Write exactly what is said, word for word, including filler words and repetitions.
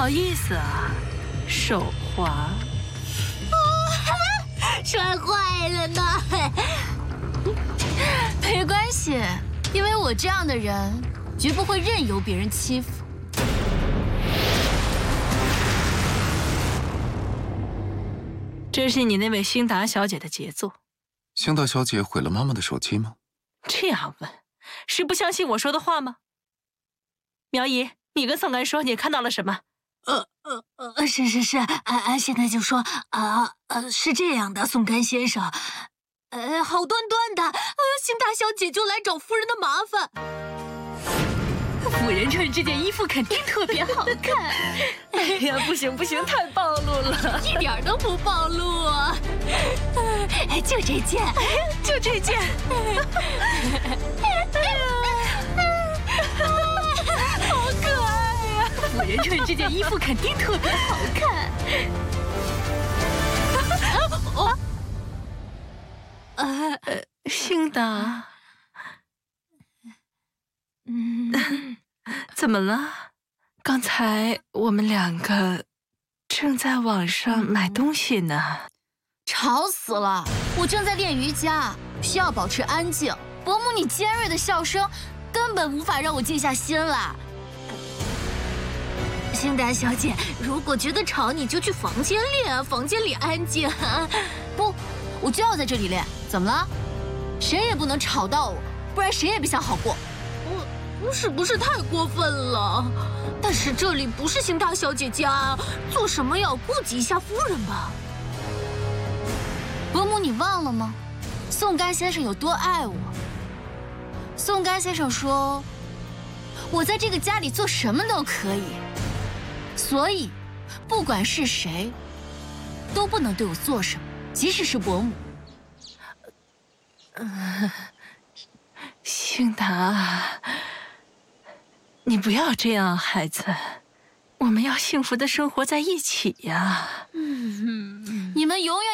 好意思啊，手滑。 哦，摔坏了呢。 没关系，因为我这样的人绝不会任由别人欺负。 这是你那位辛达小姐的杰作。 辛达小姐毁了妈妈的手机吗？ 这样问，是不相信我说的话吗？苗姨，你跟宋干说你看到了什么？ 呃呃呃，是是是，安安现在就说，啊呃，是这样的，宋干先生，呃，好端端的，呃，辛达小姐就来找夫人的麻烦。 夫人穿这件衣服肯定特别好看。 哎呀，不行不行，太暴露了， 一点都不暴露啊！哎，就这件， 就这件。 好可爱呀！ 夫人穿这件衣服肯定特别好看。 哦， 呃，辛达， 嗯， 怎么了？刚才我们两个正在网上买东西呢。 吵死了！我正在练瑜伽，需要保持安静。伯母，你尖锐的笑声根本无法让我静下心来。 辛达小姐，如果觉得吵，你就去房间练，房间里安静。 不，我就要在这里练。怎么了？谁也不能吵到我，不然谁也别想好过。 我是不是太过分了？但是这里不是辛达小姐家，做什么要顾及一下夫人吧？ 伯母，你忘了吗？宋干先生有多爱我？宋干先生说，我在这个家里做什么都可以，所以不管是谁，都不能对我做什么，即使是伯母。 呃，辛达，你不要这样，孩子，我们要幸福的生活在一起呀。 嗯，你们永远。